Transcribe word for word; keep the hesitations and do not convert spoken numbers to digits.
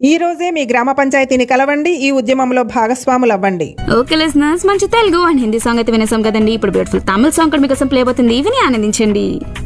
ఈ రోజే మీ గ్రామ పంచాయతీని కలవండి, ఈ ఉద్యమంలో భాగస్వాములు అవ్వండి. ఓకే లిజనర్స్, మంచి తెలుగు అండ్ హిందీ సాంగ్ అయితే వినేసాం కదండి. ఇప్పుడు బ్యూటిఫుల్ తమిళ సాంగ్ కూడా మీకోసం ప్లే అవుతుంది, విని ఆనందించండి.